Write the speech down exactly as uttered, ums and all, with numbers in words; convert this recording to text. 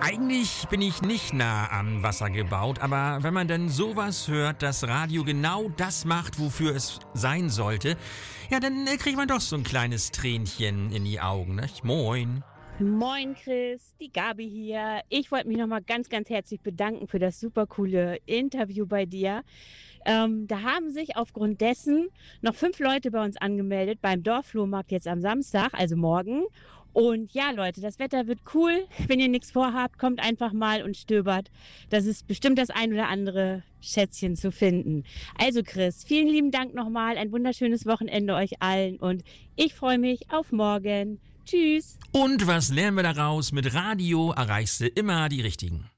Eigentlich bin ich nicht nah am Wasser gebaut, aber wenn man denn sowas hört, dass Radio genau das macht, wofür es sein sollte, ja, dann äh, kriegt man doch so ein kleines Tränchen in die Augen, ne? Moin. Moin Chris, die Gabi hier. Ich wollte mich nochmal ganz, ganz herzlich bedanken für das super coole Interview bei dir. Ähm, da haben sich aufgrund dessen noch fünf Leute bei uns angemeldet beim Dorfflohmarkt jetzt am Samstag, also morgen. Und ja, Leute, das Wetter wird cool. Wenn ihr nichts vorhabt, kommt einfach mal und stöbert. Das ist bestimmt das ein oder andere Schätzchen zu finden. Also Chris, vielen lieben Dank nochmal. Ein wunderschönes Wochenende euch allen und ich freue mich auf morgen. Tschüss. Und was lernen wir daraus? Mit Radio erreichst du immer die Richtigen.